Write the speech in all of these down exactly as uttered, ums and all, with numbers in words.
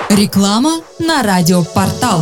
Реклама на радиопортал.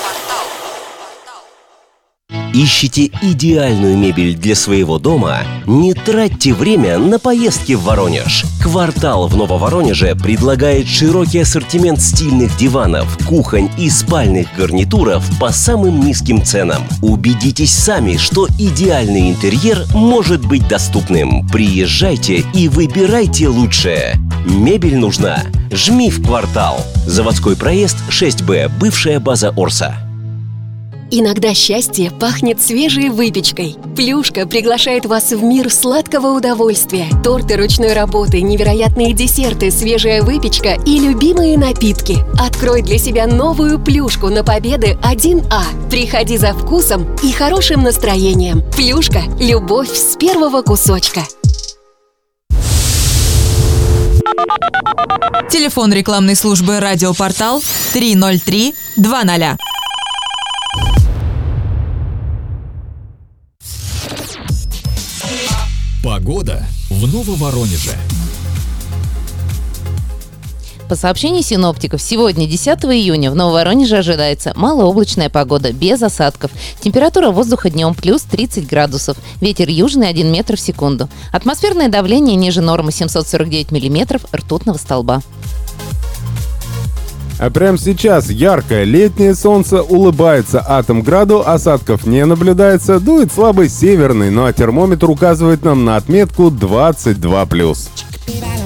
Ищете идеальную мебель для своего дома? Не тратьте время на поездки в Воронеж. «Квартал» в Нововоронеже предлагает широкий ассортимент стильных диванов, кухонь и спальных гарнитуров по самым низким ценам. Убедитесь сами, что идеальный интерьер может быть доступным. Приезжайте и выбирайте лучшее. Мебель нужна? Жми в «Квартал». Заводской проезд шесть Б, бывшая база Орса. Иногда счастье пахнет свежей выпечкой. Плюшка приглашает вас в мир сладкого удовольствия. Торты ручной работы, невероятные десерты, свежая выпечка и любимые напитки. Открой для себя новую Плюшку на Победы один А. Приходи за вкусом и хорошим настроением. Плюшка – любовь с первого кусочка. Телефон рекламной службы «Радиопортал» три ноль три два ноль. Погода в Нововоронеже. По сообщению синоптиков, сегодня, десятого июня, в Нововоронеже ожидается малооблачная погода, без осадков. Температура воздуха днем плюс тридцать градусов. Ветер южный один метр в секунду. Атмосферное давление ниже нормы семьсот сорок девять миллиметров ртутного столба. А прямо сейчас яркое летнее солнце, улыбается Атомграду, осадков не наблюдается, дует слабый северный, ну а термометр указывает нам на отметку двадцать два плюс.